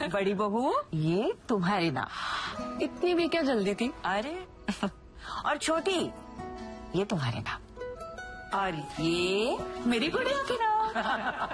बड़ी बहू ये तुम्हारे नाम। इतनी भी क्या जल्दी थी? अरे और छोटी ये तुम्हारे नाम और ये मेरी गुड़िया के नाम।